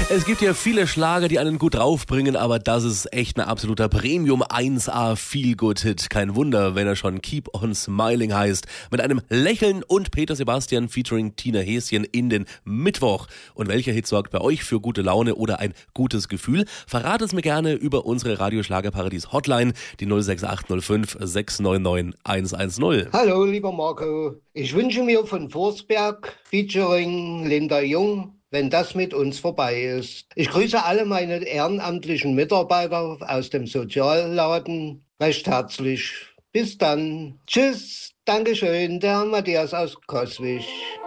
Es gibt ja viele Schlager, die einen gut draufbringen, aber das ist echt ein absoluter Premium 1A Feel-Good-Hit. Kein Wunder, wenn er schon Keep on Smiling heißt. Mit einem Lächeln und Peter Sebastian featuring Tina Häschen in den Mittwoch. Und welcher Hit sorgt bei euch für gute Laune oder ein gutes Gefühl? Verrat es mir gerne über unsere Radioschlagerparadies-Hotline, die 06805 699 110. Hallo, lieber Marco. Ich wünsche mir von Forsberg featuring Linda Jung, wenn das mit uns vorbei ist. Ich grüße alle meine ehrenamtlichen Mitarbeiter aus dem Sozialladen recht herzlich. Bis dann. Tschüss. Dankeschön. Der Matthias aus Coswig.